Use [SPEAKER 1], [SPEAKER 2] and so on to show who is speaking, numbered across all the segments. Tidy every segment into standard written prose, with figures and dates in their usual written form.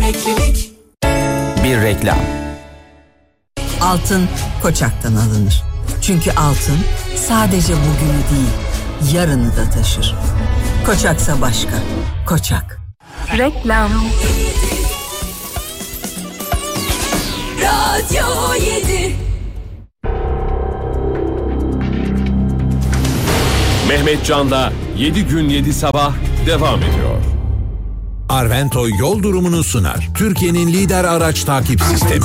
[SPEAKER 1] emeklilik.
[SPEAKER 2] Bir reklam.
[SPEAKER 3] Altın Koçak'tan alınır. Çünkü altın sadece bugünü değil, yarını da taşır. Koçaksa başka. Koçak.
[SPEAKER 4] Reklam.
[SPEAKER 1] Radyo 7.
[SPEAKER 5] Mehmet Can'la 7 gün 7 sabah devam ediyor.
[SPEAKER 6] Arvento yol durumunu sunar. Türkiye'nin lider araç takip sistemi.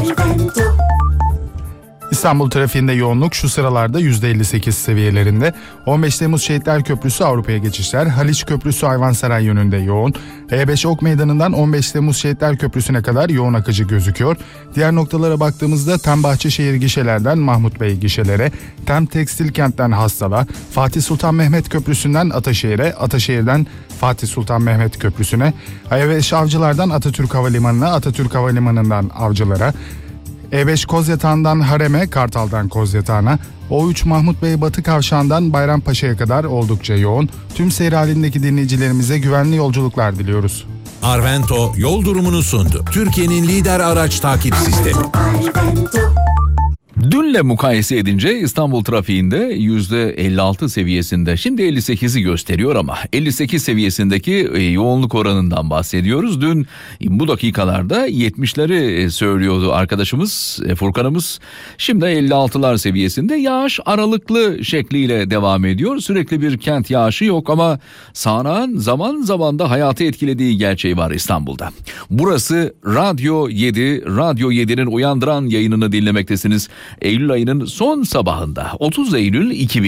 [SPEAKER 7] İstanbul trafiğinde yoğunluk şu sıralarda %58 seviyelerinde. 15 Temmuz Şehitler Köprüsü Avrupa'ya geçişler. Haliç Köprüsü Ayvansaray yönünde yoğun. E5 Ok Meydanı'ndan 15 Temmuz Şehitler Köprüsü'ne kadar yoğun akıcı gözüküyor. Diğer noktalara baktığımızda Tem Bahçeşehir gişelerden Mahmut Bey gişelere, Tem Tekstil Kent'ten Hastal'a, Fatih Sultan Mehmet Köprüsü'nden Ataşehir'e, Ataşehir'den Fatih Sultan Mehmet Köprüsü'ne, E5 Avcılar'dan Atatürk Havalimanı'na, Atatürk Havalimanı'ndan Avcılar'a, E5 Kozyatağı'ndan Harem'e, Kartal'dan Kozyatağı'na, O3 Mahmut Bey Batı Kavşağı'ndan Bayrampaşa'ya kadar oldukça yoğun. Tüm seyir halindeki dinleyicilerimize güvenli yolculuklar diliyoruz.
[SPEAKER 6] Arvento yol durumunu sundu. Türkiye'nin lider araç takip sistemi.
[SPEAKER 8] Dünle mukayese edince İstanbul trafiğinde %56 seviyesinde, şimdi 58'i gösteriyor ama 58 seviyesindeki yoğunluk oranından bahsediyoruz. Dün bu dakikalarda 70'leri söylüyordu arkadaşımız Furkan'ımız. Şimdi 56'lar seviyesinde, yağış aralıklı şekliyle devam ediyor. Sürekli bir kent yağışı yok ama sağanağın zaman zaman da hayatı etkilediği gerçeği var İstanbul'da. Burası Radyo 7, Radyo 7'nin Uyandıran yayınını dinlemektesiniz. Eylül ayının son sabahında 30 Eylül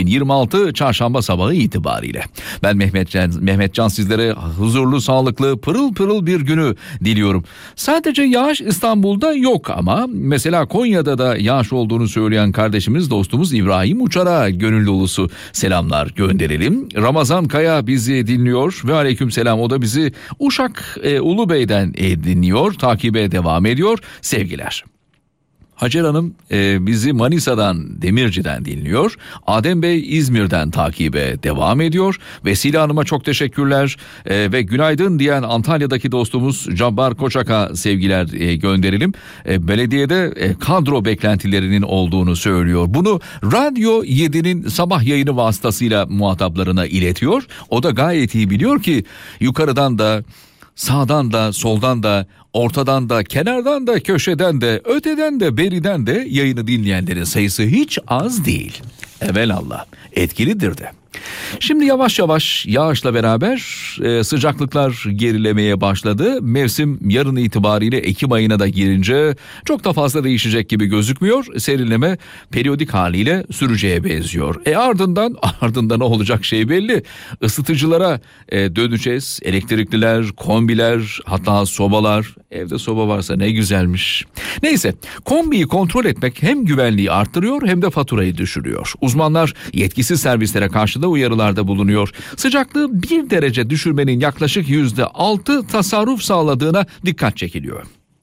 [SPEAKER 8] 2026 çarşamba sabahı itibariyle. Ben Mehmet Can sizlere huzurlu, sağlıklı, pırıl pırıl bir günü diliyorum. Sadece yağış İstanbul'da yok ama mesela Konya'da da yağış olduğunu söyleyen kardeşimiz, dostumuz İbrahim Uçar'a gönül dolusu selamlar gönderelim. Ramazan Kaya bizi dinliyor ve aleykümselam, o da bizi Uşak Ulubey'den dinliyor, takibe devam ediyor. Sevgiler. Hacer Hanım bizi Manisa'dan, Demirci'den dinliyor. Adem Bey İzmir'den takibe devam ediyor. Vesile Hanım'a çok teşekkürler. Ve günaydın diyen Antalya'daki dostumuz Cabbar Koçak'a sevgiler gönderelim. Belediyede kadro beklentilerinin olduğunu söylüyor. Bunu Radyo 7'nin sabah yayını vasıtasıyla muhataplarına iletiyor. O da gayet iyi biliyor ki yukarıdan da, sağdan da, soldan da, ortadan da, kenardan da, köşeden de, öteden de, beriden de yayını dinleyenlerin sayısı hiç az değil. Evelallah, etkilidir de. Şimdi yavaş yavaş yağışla beraber sıcaklıklar gerilemeye başladı. Mevsim yarın itibariyle Ekim ayına da girince çok da fazla değişecek gibi gözükmüyor. Serinleme periyodik haliyle süreceğe benziyor. Ardından ne olacak şey belli. Isıtıcılara döneceğiz. Elektrikliler, kombiler, hatta sobalar. Evde soba varsa ne güzelmiş. Neyse, kombiyi kontrol etmek hem güvenliği arttırıyor hem de faturayı düşürüyor. Uzmanlar yetkisiz servislere karşı da uyarılarda bulunuyor. Sıcaklığı 1 derece düşürmenin yaklaşık %6 tasarruf sağladığına dikkat çekiliyor.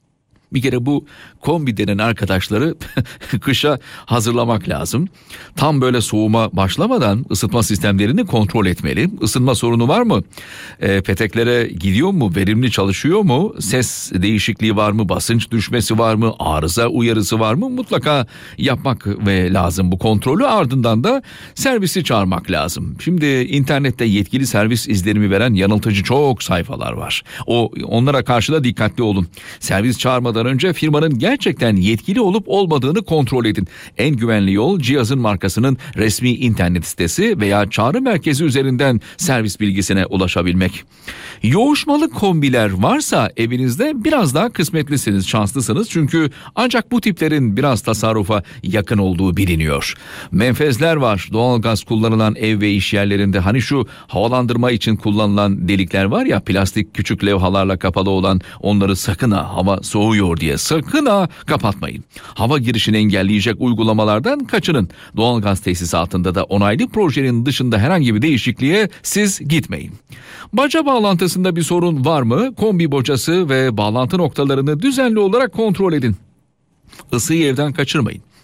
[SPEAKER 8] Bir kere bu kombi denen arkadaşları kışa hazırlamak lazım. Tam böyle soğuma başlamadan ısıtma sistemlerini kontrol etmeli. Isınma sorunu var mı? Peteklere gidiyor mu? Verimli çalışıyor mu? Ses değişikliği var mı? Basınç düşmesi var mı? Arıza uyarısı var mı? Mutlaka yapmak ve lazım bu kontrolü. Ardından da servisi çağırmak lazım. Şimdi internette yetkili servis izlenimi veren yanıltıcı çok sayfalar var. Onlara karşı da dikkatli olun. Servis çağırmadan önce firmanın gerçekten yetkili olup olmadığını kontrol edin. En güvenli yol cihazın markasının resmi internet sitesi veya çağrı merkezi üzerinden servis bilgisine ulaşabilmek. Yoğuşmalı kombiler varsa evinizde biraz daha kısmetlisiniz, şanslısınız. Çünkü ancak bu tiplerin biraz tasarrufa yakın olduğu biliniyor. Menfezler var. Doğalgaz kullanılan ev ve iş yerlerinde, hani şu havalandırma için kullanılan delikler var ya, plastik küçük levhalarla kapalı olan, onları sakın ha, hava soğuyor diye sakın ha kapatmayın. Hava girişini engelleyecek uygulamalardan kaçının. Doğalgaz tesisatında da onaylı projenin dışında herhangi bir değişikliğe siz gitmeyin. Baca bağlantısında bir sorun var mı? Kombi bocası ve bağlantı noktalarını düzenli olarak kontrol edin. Isıyı evden kaçırmayın.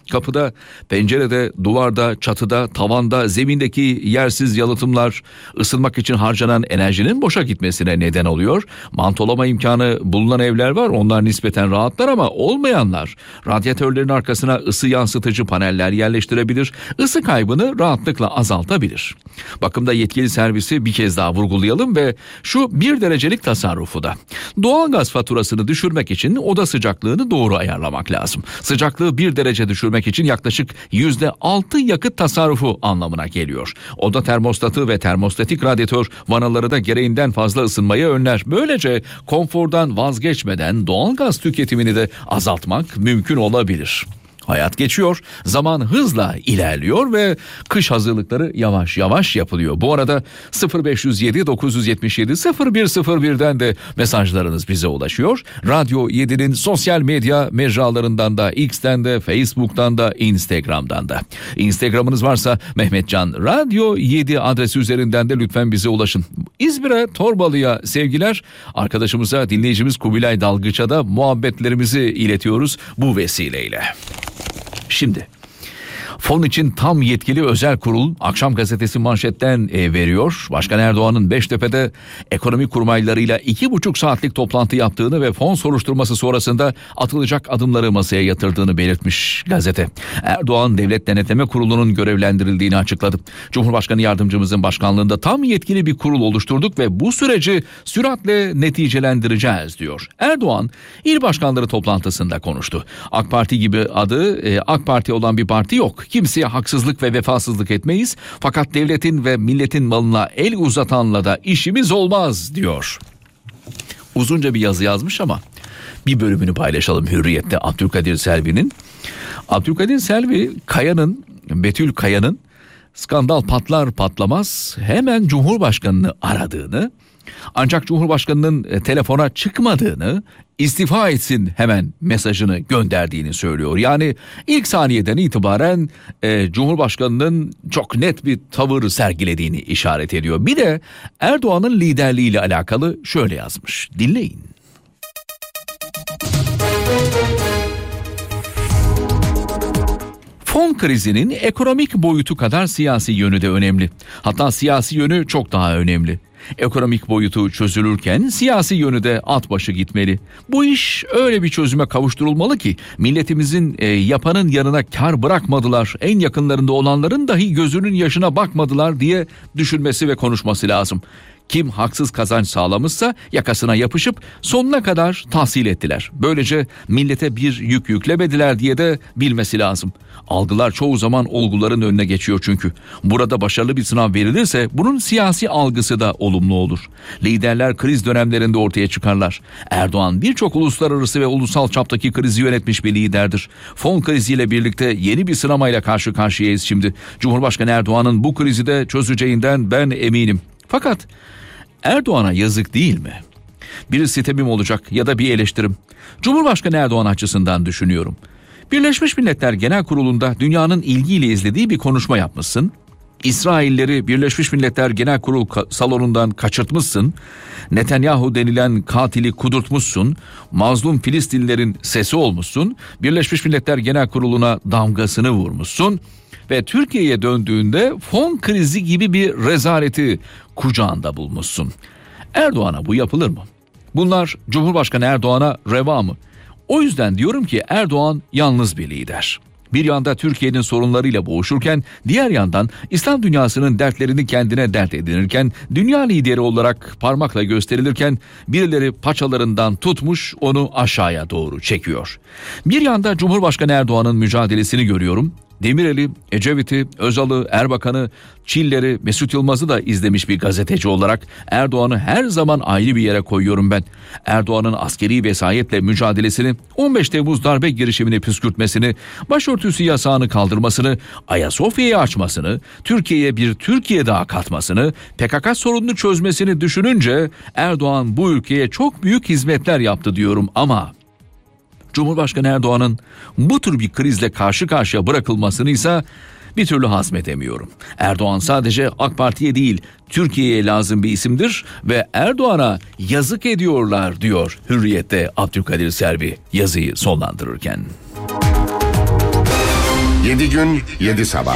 [SPEAKER 8] Kapıda, pencerede, duvarda, çatıda, tavanda, zemindeki yersiz yalıtımlar ısınmak için harcanan enerjinin boşa gitmesine neden oluyor. Mantolama imkanı bulunan evler var. Onlar nispeten rahatlar ama olmayanlar radyatörlerin arkasına ısı yansıtıcı paneller yerleştirebilir. Isı kaybını rahatlıkla azaltabilir. Bakımda yetkili servisi bir kez daha vurgulayalım ve şu 1 derecelik tasarrufu da. Doğalgaz faturasını düşürmek için oda sıcaklığını doğru ayarlamak lazım. Sıcaklığı 1 derece düşürmek için yaklaşık %6 yakıt tasarrufu anlamına geliyor. Oda termostatı ve termostatik radyatör vanaları da gereğinden fazla ısınmayı önler. Böylece konfordan vazgeçmeden doğalgaz tüketimini de azaltmak mümkün olabilir. Hayat geçiyor, zaman hızla ilerliyor ve kış hazırlıkları yavaş yavaş yapılıyor. Bu arada 0507 977 0101'den de mesajlarınız bize ulaşıyor. Radyo 7'nin sosyal medya mecralarından da, X'ten de, Facebook'tan da, Instagram'dan da. Instagram'ınız varsa Mehmetcan Radyo 7 adresi üzerinden de lütfen bize ulaşın. İzmir'e, Torbalı'ya sevgiler. Arkadaşımıza, dinleyicimiz Kubilay Dalgıç'a da muhabbetlerimizi iletiyoruz bu vesileyle. Şimdi fon için tam yetkili özel kurul Akşam Gazetesi manşetten veriyor. Başkan Erdoğan'ın Beştepe'de ekonomi kurmaylarıyla 2,5 saatlik toplantı yaptığını ve fon soruşturması sonrasında atılacak adımları masaya yatırdığını belirtmiş gazete. Erdoğan Devlet Denetleme Kurulu'nun görevlendirildiğini açıkladı. Cumhurbaşkanı yardımcımızın başkanlığında tam yetkili bir kurul oluşturduk ve bu süreci süratle neticelendireceğiz diyor. Erdoğan il başkanları toplantısında konuştu. AK Parti gibi adı AK Parti olan bir parti yok. Kimseye haksızlık ve vefasızlık etmeyiz. Fakat devletin ve milletin malına el uzatanla da işimiz olmaz diyor. Uzunca bir yazı yazmış ama bir bölümünü paylaşalım Hürriyet'te Abdülkadir Selvi'nin. Abdülkadir Selvi Betül Kaya'nın skandal patlar patlamaz hemen Cumhurbaşkanı'nı aradığını, ancak Cumhurbaşkanı'nın telefona çıkmadığını, istifa etsin hemen mesajını gönderdiğini söylüyor. Yani ilk saniyeden itibaren Cumhurbaşkanı'nın çok net bir tavır sergilediğini işaret ediyor. Bir de Erdoğan'ın liderliğiyle alakalı şöyle yazmış. Dinleyin. Fon krizinin ekonomik boyutu kadar siyasi yönü de önemli. Hatta siyasi yönü çok daha önemli. Ekonomik boyutu çözülürken siyasi yönü de at başı gitmeli. Bu iş öyle bir çözüme kavuşturulmalı ki milletimizin yapanın yanına kar bırakmadılar, en yakınlarında olanların dahi gözünün yaşına bakmadılar diye düşünmesi ve konuşması lazım. Kim haksız kazanç sağlamışsa yakasına yapışıp sonuna kadar tahsil ettiler. Böylece millete bir yük yüklemediler diye de bilmesi lazım. Algılar çoğu zaman olguların önüne geçiyor çünkü. Burada başarılı bir sınav verilirse bunun siyasi algısı da olumlu olur. Liderler kriz dönemlerinde ortaya çıkarlar. Erdoğan birçok uluslararası ve ulusal çaptaki krizi yönetmiş bir liderdir. Fon kriziyle birlikte yeni bir sınamayla karşı karşıyayız şimdi. Cumhurbaşkanı Erdoğan'ın bu krizi de çözeceğinden ben eminim. Fakat Erdoğan'a yazık değil mi? Bir sitemim olacak ya da bir eleştirim. Cumhurbaşkanı Erdoğan açısından düşünüyorum. Birleşmiş Milletler Genel Kurulu'nda dünyanın ilgiyle izlediği bir konuşma yapmışsın. İsrailleri Birleşmiş Milletler Genel Kurul salonundan kaçırtmışsın. Netanyahu denilen katili kudurtmuşsun. Mazlum Filistinlilerin sesi olmuşsun. Birleşmiş Milletler Genel Kurulu'na damgasını vurmuşsun. Ve Türkiye'ye döndüğünde fon krizi gibi bir rezaleti kucağında bulmuşsun. Erdoğan'a bu yapılır mı? Bunlar Cumhurbaşkanı Erdoğan'a reva mı? O yüzden diyorum ki Erdoğan yalnız bir lider. Bir yanda Türkiye'nin sorunlarıyla boğuşurken diğer yandan İslam dünyasının dertlerini kendine dert edinirken, dünya lideri olarak parmakla gösterilirken birileri paçalarından tutmuş onu aşağıya doğru çekiyor. Bir yanda Cumhurbaşkanı Erdoğan'ın mücadelesini görüyorum. Demirel'i, Ecevit'i, Özal'ı, Erbakan'ı, Çiller'i, Mesut Yılmaz'ı da izlemiş bir gazeteci olarak Erdoğan'ı her zaman ayrı bir yere koyuyorum ben. Erdoğan'ın askeri vesayetle mücadelesini, 15 Temmuz darbe girişimini püskürtmesini, başörtüsü yasağını kaldırmasını, Ayasofya'yı açmasını, Türkiye'ye bir Türkiye daha katmasını, PKK sorununu çözmesini düşününce Erdoğan bu ülkeye çok büyük hizmetler yaptı diyorum ama Cumhurbaşkanı Erdoğan'ın bu tür bir krizle karşı karşıya bırakılmasını ise bir türlü hazmedemiyorum. Erdoğan sadece AK Parti'ye değil Türkiye'ye lazım bir isimdir ve Erdoğan'a yazık ediyorlar diyor Hürriyet'te Abdülkadir Selvi yazıyı sonlandırırken.
[SPEAKER 1] 7 gün 7 sabah.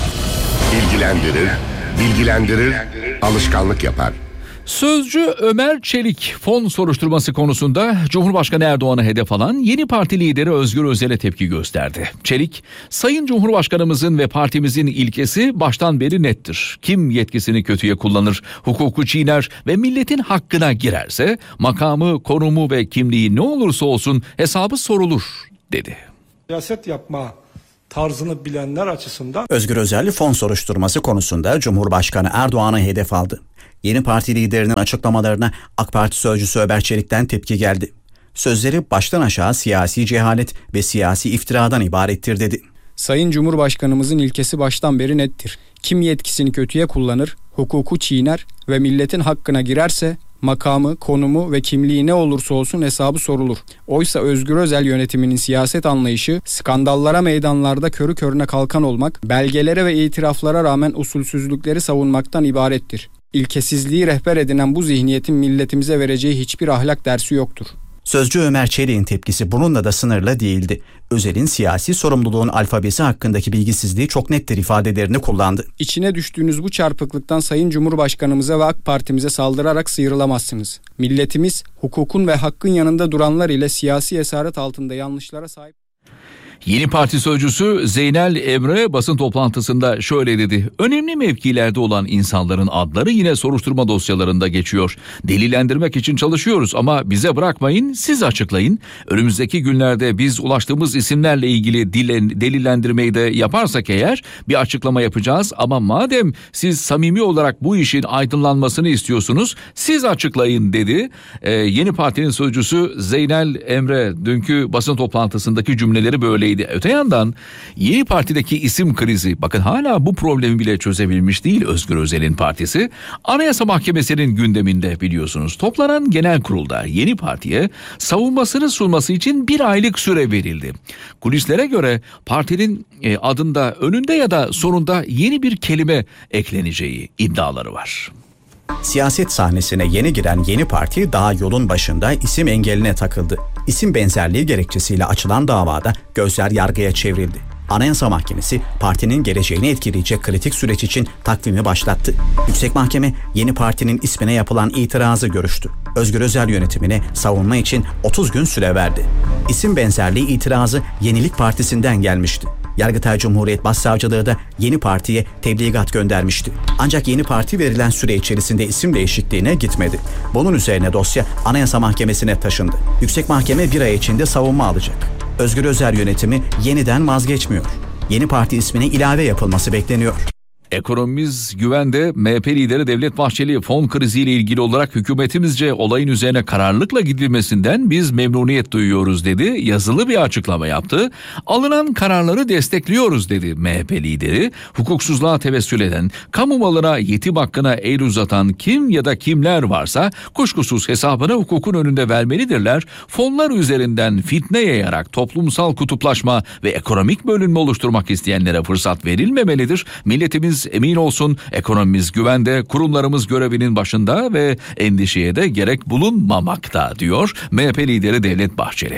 [SPEAKER 1] Bilgilendirir, alışkanlık yapar.
[SPEAKER 8] Sözcü Ömer Çelik fon soruşturması konusunda Cumhurbaşkanı Erdoğan'ı hedef alan yeni parti lideri Özgür Özel'e tepki gösterdi. Çelik, Sayın Cumhurbaşkanımızın ve partimizin ilkesi baştan beri nettir. Kim yetkisini kötüye kullanır, hukuku çiğner ve milletin hakkına girerse makamı, konumu ve kimliği ne olursa olsun hesabı sorulur dedi.
[SPEAKER 4] Siyaset yapma tarzını bilenler açısından
[SPEAKER 9] Özgür Özel fon soruşturması konusunda Cumhurbaşkanı Erdoğan'ı hedef aldı. Yeni parti liderinin açıklamalarına AK Parti sözcüsü Ömer Çelik'ten tepki geldi. Sözleri baştan aşağı siyasi cehalet ve siyasi iftiradan ibarettir dedi.
[SPEAKER 10] Sayın Cumhurbaşkanımızın ilkesi baştan beri nettir. Kim yetkisini kötüye kullanır, hukuku çiğner ve milletin hakkına girerse makamı, konumu ve kimliği ne olursa olsun hesabı sorulur. Oysa Özgür Özel yönetiminin siyaset anlayışı skandallara meydanlarda körü körüne kalkan olmak, belgelere ve itiraflara rağmen usulsüzlükleri savunmaktan ibarettir. İlkesizliği rehber edinen bu zihniyetin milletimize vereceği hiçbir ahlak dersi yoktur.
[SPEAKER 9] Sözcü Ömer Çelik'in tepkisi bununla da sınırlı değildi. Özel'in siyasi sorumluluğun alfabesi hakkındaki bilgisizliği çok nettir ifadelerini kullandı.
[SPEAKER 10] İçine düştüğünüz bu çarpıklıktan Sayın Cumhurbaşkanımıza ve AK Partimize saldırarak sıyrılamazsınız. Milletimiz hukukun ve hakkın yanında duranlar ile siyasi esaret altında yanlışlara sahip.
[SPEAKER 8] Yeni parti sözcüsü Zeynel Emre basın toplantısında şöyle dedi. Önemli mevkilerde olan insanların adları yine soruşturma dosyalarında geçiyor. Delillendirmek için çalışıyoruz ama bize bırakmayın, siz açıklayın. Önümüzdeki günlerde biz ulaştığımız isimlerle ilgili delillendirmeyi de yaparsak eğer bir açıklama yapacağız. Ama madem siz samimi olarak bu işin aydınlanmasını istiyorsunuz, siz açıklayın dedi. Yeni partinin sözcüsü Zeynel Emre dünkü basın toplantısındaki cümleleri böyleydi. Öte yandan yeni partideki isim krizi, bakın hala bu problemi bile çözebilmiş değil Özgür Özel'in partisi. Anayasa Mahkemesi'nin gündeminde biliyorsunuz. Toplanan genel kurulda yeni partiye savunmasını sunması için 1 aylık süre verildi. Kulislere göre partinin adında önünde ya da sonunda yeni bir kelime ekleneceği iddiaları var.
[SPEAKER 9] Siyaset sahnesine yeni giren yeni parti daha yolun başında isim engeline takıldı. İsim benzerliği gerekçesiyle açılan davada gözler yargıya çevrildi. Anayasa Mahkemesi partinin geleceğini etkileyecek kritik süreç için takvimi başlattı. Yüksek Mahkeme yeni partinin ismine yapılan itirazı görüştü. Özgür Özel yönetimine savunma için 30 gün süre verdi. İsim benzerliği itirazı Yenilik Partisi'nden gelmişti. Yargıtay Cumhuriyet Başsavcılığı da yeni partiye tebligat göndermişti. Ancak yeni parti verilen süre içerisinde isim değişikliğine gitmedi. Bunun üzerine dosya Anayasa Mahkemesi'ne taşındı. Yüksek Mahkeme 1 ay içinde savunma alacak. Özgür Özel yönetimi yeniden vazgeçmiyor. Yeni parti ismine ilave yapılması bekleniyor.
[SPEAKER 8] Ekonomimiz güvende. MHP lideri Devlet Bahçeli fon kriziyle ilgili olarak hükümetimizce olayın üzerine kararlılıkla gidilmesinden biz memnuniyet duyuyoruz dedi. Yazılı bir açıklama yaptı. Alınan kararları destekliyoruz dedi MHP lideri. Hukuksuzluğa tevessül eden, kamu malına, yetim hakkına el uzatan kim ya da kimler varsa kuşkusuz hesabını hukukun önünde vermelidirler. Fonlar üzerinden fitne yayarak toplumsal kutuplaşma ve ekonomik bölünme oluşturmak isteyenlere fırsat verilmemelidir. Milletimiz emin olsun, ekonomimiz güvende, kurumlarımız görevinin başında ve endişeye de gerek bulunmamakta diyor MHP lideri Devlet Bahçeli.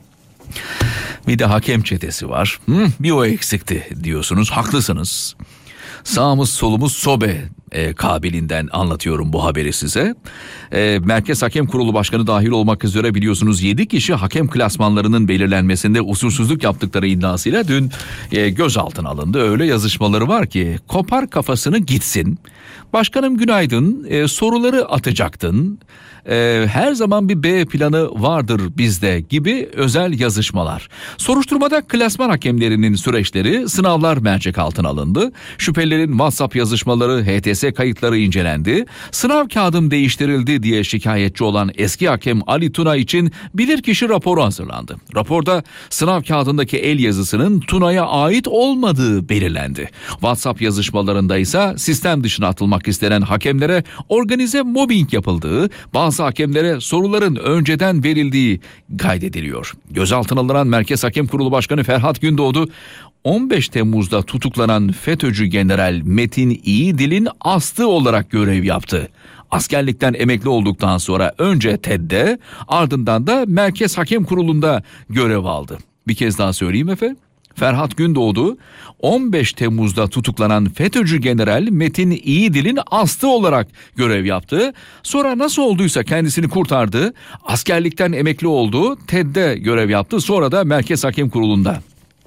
[SPEAKER 8] Bir de hakem çetesi var. Bir o eksikti diyorsunuz, haklısınız. Sağımız solumuz sobe kabilinden anlatıyorum bu haberi size. Merkez Hakem Kurulu Başkanı dahil olmak üzere biliyorsunuz 7 kişi hakem klasmanlarının belirlenmesinde usulsüzlük yaptıkları iddiasıyla dün gözaltına alındı. Öyle yazışmaları var ki kopar kafasını gitsin. Başkanım günaydın, soruları atacaktın. Her zaman bir B planı vardır bizde gibi özel yazışmalar. Soruşturmada klasman hakemlerinin süreçleri, sınavlar mercek altına alındı. Şüphelilerin WhatsApp yazışmaları, HTS kayıtları incelendi. Sınav kağıdım değiştirildi diye şikayetçi olan eski hakem Ali Tuna için bilirkişi raporu hazırlandı. Raporda sınav kağıdındaki el yazısının Tuna'ya ait olmadığı belirlendi. WhatsApp yazışmalarında ise sistem dışına atılmak istenen hakemlere organize mobbing yapıldığı, bazı hakemlere soruların önceden verildiği kaydediliyor. Gözaltına alınan Merkez Hakem Kurulu Başkanı Ferhat Gündoğdu, 15 Temmuz'da tutuklanan FETÖ'cü General Metin İyidil'in astı olarak görev yaptı. Askerlikten emekli olduktan sonra önce TED'de, ardından da Merkez Hakem Kurulu'nda görev aldı. Bir kez daha söyleyeyim efendim. Ferhat Gündoğdu 15 Temmuz'da tutuklanan FETÖ'cü General Metin İyidil'in astı olarak görev yaptı. Sonra nasıl olduysa kendisini kurtardı. Askerlikten emekli oldu. TED'de görev yaptı. Sonra da Merkez Hakem Kurulu'nda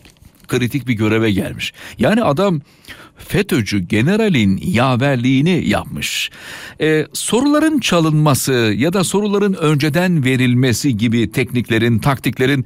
[SPEAKER 8] kritik bir göreve gelmiş. Yani adam FETÖ'cü generalin yaverliğini yapmış. Soruların çalınması ya da soruların önceden verilmesi gibi tekniklerin, taktiklerin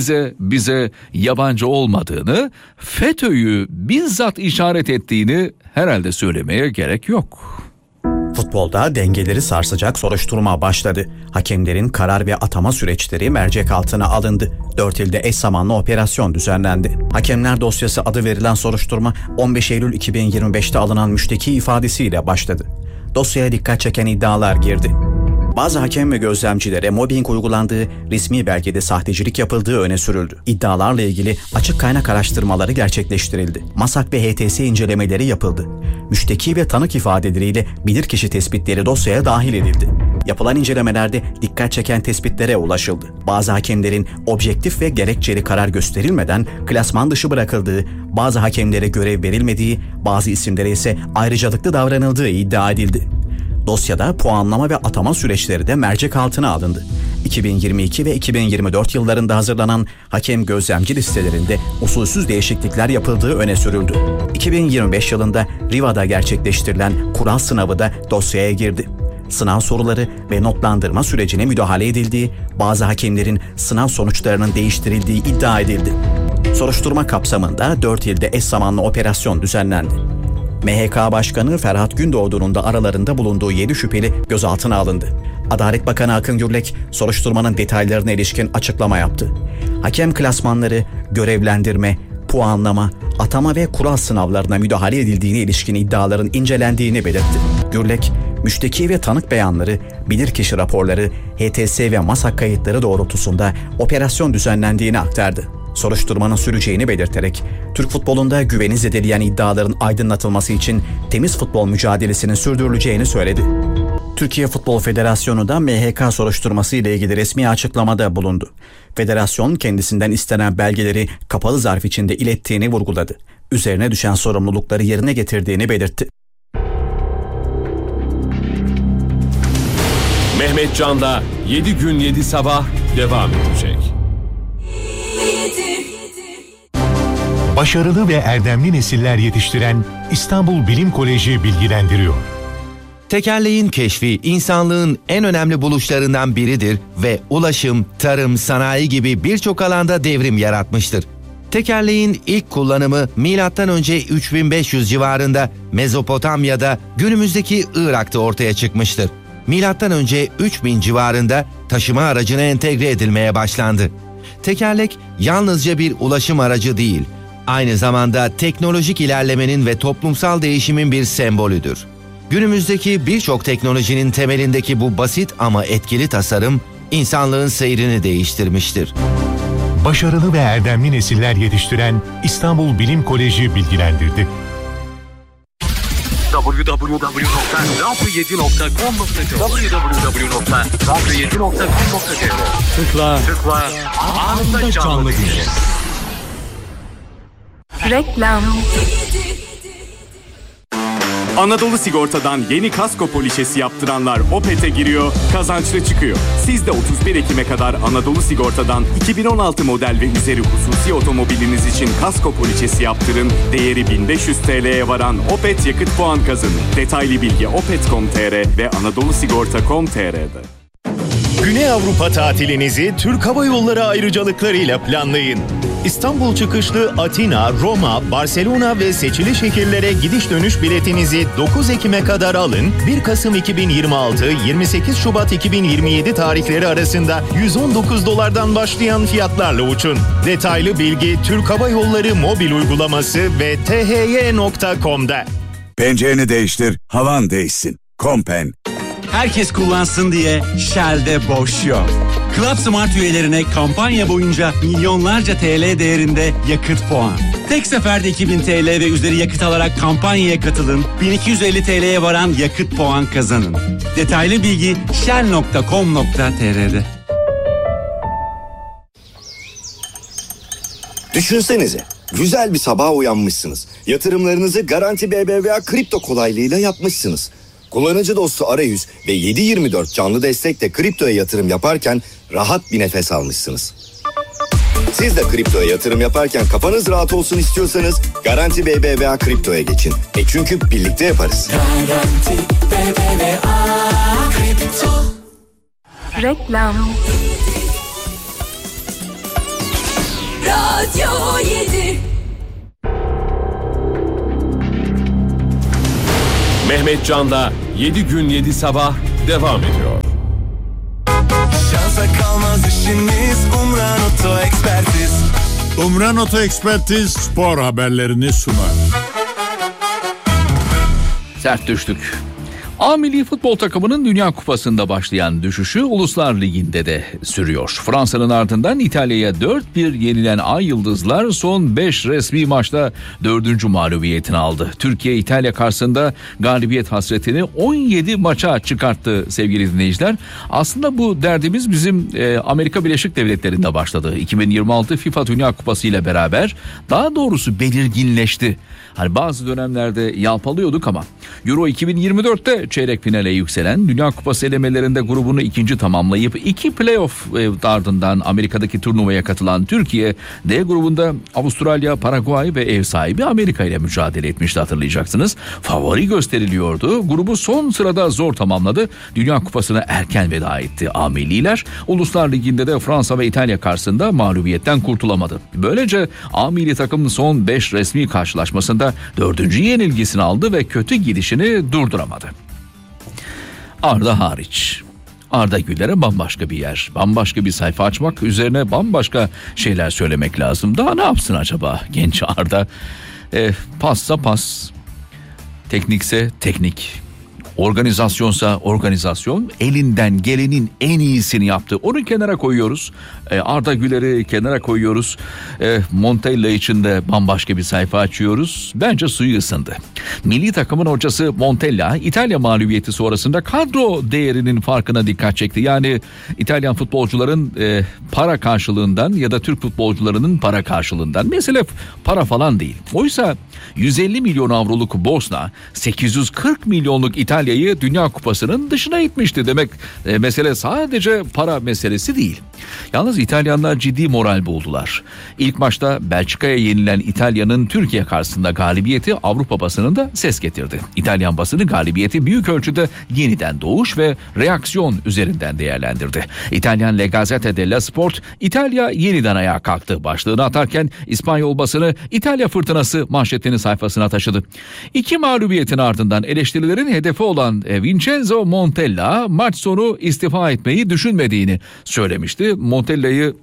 [SPEAKER 8] bize yabancı olmadığını, FETÖ'yü bizzat işaret ettiğini herhalde söylemeye gerek yok.
[SPEAKER 9] Futbolda dengeleri sarsacak soruşturma başladı. Hakemlerin karar ve atama süreçleri mercek altına alındı. 4 ilde eş zamanlı operasyon düzenlendi. Hakemler dosyası adı verilen soruşturma 15 Eylül 2025'te alınan müşteki ifadesiyle başladı. Dosyaya dikkat çeken iddialar girdi. Bazı hakem ve gözlemcilere mobbing uygulandığı, resmi belgede sahtecilik yapıldığı öne sürüldü. İddialarla ilgili açık kaynak araştırmaları gerçekleştirildi. MASAK ve HTS incelemeleri yapıldı. Müşteki ve tanık ifadeleriyle bilirkişi tespitleri dosyaya dahil edildi. Yapılan incelemelerde dikkat çeken tespitlere ulaşıldı. Bazı hakemlerin objektif ve gerekçeli karar gösterilmeden klasman dışı bırakıldığı, bazı hakemlere görev verilmediği, bazı isimlere ise ayrıcalıklı davranıldığı iddia edildi. Dosyada puanlama ve atama süreçleri de mercek altına alındı. 2022 ve 2024 yıllarında hazırlanan hakem gözlemci listelerinde usulsüz değişiklikler yapıldığı öne sürüldü. 2025 yılında Riva'da gerçekleştirilen kural sınavı da dosyaya girdi. Sınav soruları ve notlandırma sürecine müdahale edildiği, bazı hakemlerin sınav sonuçlarının değiştirildiği iddia edildi. Soruşturma kapsamında 4 ilde eş zamanlı operasyon düzenlendi. MHK Başkanı Ferhat Gündoğdu'nun da aralarında bulunduğu 7 şüpheli gözaltına alındı. Adalet Bakanı Akın Gürlek soruşturmanın detaylarına ilişkin açıklama yaptı. Hakem klasmanları, görevlendirme, puanlama, atama ve kural sınavlarına müdahale edildiğine ilişkin iddiaların incelendiğini belirtti. Gürlek, müşteki ve tanık beyanları, bilirkişi raporları, HTS ve MASAK kayıtları doğrultusunda operasyon düzenlendiğini aktardı. Soruşturmanın süreceğini belirterek, Türk futbolunda güveni zedeleyen iddiaların aydınlatılması için temiz futbol mücadelesinin sürdürüleceğini söyledi. Türkiye Futbol Federasyonu da MHK soruşturması ile ilgili resmi açıklamada bulundu. Federasyon kendisinden istenen belgeleri kapalı zarf içinde ilettiğini vurguladı. Üzerine düşen sorumlulukları yerine getirdiğini belirtti.
[SPEAKER 5] Mehmet Can'da 7 gün 7 sabah devam edecek.
[SPEAKER 11] Başarılı ve erdemli nesiller yetiştiren İstanbul Bilim Koleji bilgilendiriyor.
[SPEAKER 12] Tekerleğin keşfi insanlığın en önemli buluşlarından biridir ve ulaşım, tarım, sanayi gibi birçok alanda devrim yaratmıştır. Tekerleğin ilk kullanımı M.Ö. 3500 civarında Mezopotamya'da, günümüzdeki Irak'ta ortaya çıkmıştır. M.Ö. 3000 civarında taşıma aracına entegre edilmeye başlandı. Tekerlek yalnızca bir ulaşım aracı değil, aynı zamanda teknolojik ilerlemenin ve toplumsal değişimin bir sembolüdür. Günümüzdeki birçok teknolojinin temelindeki bu basit ama etkili tasarım, insanlığın seyrini değiştirmiştir.
[SPEAKER 11] Başarılı ve erdemli nesiller yetiştiren İstanbul Bilim Koleji bilgilendirdi.
[SPEAKER 13] Tıkla. Anında canlı dinle.
[SPEAKER 14] Reklam.
[SPEAKER 15] Anadolu Sigorta'dan yeni kasko poliçesi yaptıranlar Opet'e giriyor, kazançlı çıkıyor. Siz de 31 Ekim'e kadar Anadolu Sigorta'dan 2016 model ve üzeri hususi otomobiliniz için kasko poliçesi yaptırın. Değeri 1500 TL'ye varan Opet yakıt puan kazanın. Detaylı bilgi opet.com.tr ve anadolusigorta.com.tr'de.
[SPEAKER 11] Güney Avrupa tatilinizi Türk Hava Yolları ayrıcalıklarıyla planlayın. İstanbul çıkışlı Atina, Roma, Barcelona ve seçili şehirlere gidiş dönüş biletinizi 9 Ekim'e kadar alın. 1 Kasım 2026, 28 Şubat 2027 tarihleri arasında $119'dan başlayan fiyatlarla uçun. Detaylı bilgi Türk Hava Yolları mobil uygulaması ve thy.com'da.
[SPEAKER 16] Pencereni değiştir, havan değişsin. Kompen.
[SPEAKER 13] Herkes kullansın diye Shell'de boş yok. Club Smart üyelerine kampanya boyunca milyonlarca TL değerinde yakıt puan. Tek seferde 2000 TL ve üzeri yakıt alarak kampanyaya katılın. 1250 TL'ye varan yakıt puan kazanın. Detaylı bilgi shell.com.tr'de.
[SPEAKER 17] Düşünsenize,
[SPEAKER 14] Güzel bir sabaha uyanmışsınız. Yatırımlarınızı Garanti BBVA kripto kolaylığıyla yapmışsınız. Kullanıcı dostu arayüz ve 7/24 canlı destekle kriptoya yatırım yaparken rahat bir nefes almışsınız. Siz de kriptoya yatırım yaparken kafanız rahat olsun istiyorsanız Garanti BBVA kriptoya geçin. Çünkü birlikte yaparız.
[SPEAKER 17] Garanti BBVA kripto.
[SPEAKER 18] Reklam.
[SPEAKER 17] Radyo 7.
[SPEAKER 5] Mehmet Can'da 7 gün 7 sabah devam ediyor.
[SPEAKER 17] Şansa kalmaz işiniz Umran Oto Ekspertiz.
[SPEAKER 19] Umran Oto Ekspertiz spor haberlerini sunar.
[SPEAKER 8] Sert düştük. A milli futbol takımının Dünya Kupası'nda başlayan düşüşü Uluslar Ligi'nde de sürüyor. Fransa'nın ardından İtalya'ya 4-1 yenilen Ay Yıldızlar son 5 resmi maçta 4. mağlubiyetini aldı. Türkiye İtalya karşısında galibiyet hasretini 17 maça çıkarttı sevgili dinleyiciler. Aslında bu derdimiz bizim Amerika Birleşik Devletleri'nde başladı. 2026 FIFA Dünya Kupası ile beraber daha doğrusu belirginleşti. Hani bazı dönemlerde yalpalıyorduk ama Euro 2024'te çeyrek finale yükselen, Dünya Kupası elemelerinde grubunu ikinci tamamlayıp 2 playoff ardından Amerika'daki turnuvaya katılan Türkiye, D grubunda Avustralya, Paraguay ve ev sahibi Amerika ile mücadele etmişti, hatırlayacaksınız. Favori gösteriliyordu. Grubu son sırada zor tamamladı. Dünya Kupası'na erken veda etti A milliler. Uluslar Ligi'nde de Fransa ve İtalya karşısında mağlubiyetten kurtulamadı. Böylece A milli takım son 5 resmi karşılaşmasında 4. yenilgisini aldı ve kötü gidişini durduramadı. Arda hariç. Arda Güler'e bambaşka bir yer, bambaşka bir sayfa açmak, üzerine bambaşka şeyler söylemek lazım. Daha ne yapsın acaba genç Arda? Passa pas, teknikse teknik, organizasyonsa organizasyon, elinden gelenin en iyisini yaptı. Onu kenara koyuyoruz. Arda Güler'i kenara koyuyoruz. Montella için de bambaşka bir sayfa açıyoruz. Bence suyu ısındı. Milli takımın hocası Montella İtalya mağlubiyeti sonrasında kadro değerinin farkına dikkat çekti. Yani İtalyan futbolcuların para karşılığından ya da Türk futbolcularının para karşılığından. Mesele para falan değil. Oysa 150 milyon avroluk Bosna 840 milyonluk İtalya'yı Dünya Kupası'nın dışına itmişti. Demek mesele sadece para meselesi değil. Yalnız İtalyanlar ciddi moral buldular. İlk maçta Belçika'ya yenilen İtalya'nın Türkiye karşısında galibiyeti Avrupa basınında ses getirdi. İtalyan basını galibiyeti büyük ölçüde yeniden doğuş ve reaksiyon üzerinden değerlendirdi. İtalyan La Gazzetta dello Sport, İtalya yeniden ayağa kalktı başlığını atarken İspanyol basını İtalya fırtınası manşetini sayfasına taşıdı. 2 mağlubiyetin ardından eleştirilerin hedefi olan Vincenzo Montella maç sonu istifa etmeyi düşünmediğini söylemişti. Montella'yı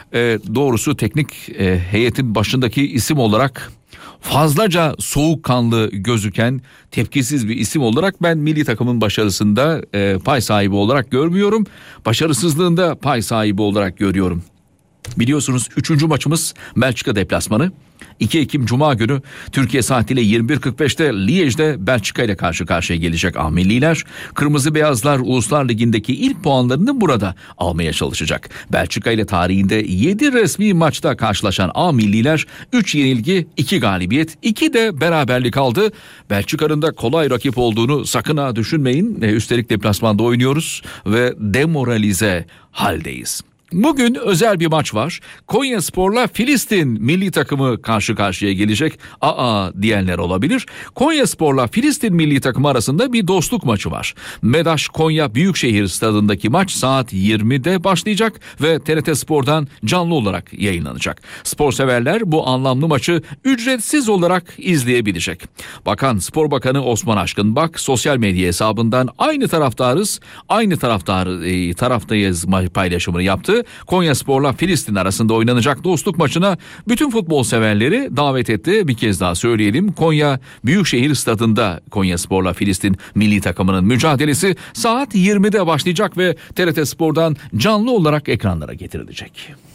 [SPEAKER 8] doğrusu teknik heyetin başındaki isim olarak fazlaca soğukkanlı gözüken tepkisiz bir isim olarak ben milli takımın başarısında pay sahibi olarak görmüyorum. Başarısızlığında pay sahibi olarak görüyorum. Biliyorsunuz 3. maçımız Belçika deplasmanı. 2 Ekim Cuma günü Türkiye saatiyle 21.45'te Liège'de Belçika ile karşı karşıya gelecek A milliler. Kırmızı Beyazlar Uluslar Ligi'ndeki ilk puanlarını burada almaya çalışacak. Belçika ile tarihinde 7 resmi maçta karşılaşan A milliler 3 yenilgi, 2 galibiyet, 2 de beraberlik aldı. Belçika'nın da kolay rakip olduğunu sakın ha düşünmeyin. Üstelik deplasmanda oynuyoruz ve demoralize haldeyiz. Bugün özel bir maç var. Konyaspor'la Filistin milli takımı karşı karşıya gelecek. Diyenler olabilir. Konyaspor'la Filistin milli takımı arasında bir dostluk maçı var. Medaş Konya Büyükşehir Stadı'ndaki maç saat 20'de başlayacak ve TRT Spor'dan canlı olarak yayınlanacak. Spor severler bu anlamlı maçı ücretsiz olarak izleyebilecek. Spor Bakanı Osman Aşkınbak sosyal medya hesabından aynı taraftayız paylaşımını yaptı. Konyaspor'la Filistin arasında oynanacak dostluk maçına bütün futbol severleri davet etti. Bir kez daha söyleyelim. Konya Büyükşehir Stadı'nda Konyaspor'la Filistin milli takımının mücadelesi saat 20'de başlayacak ve TRT Spor'dan canlı olarak ekranlara getirilecek.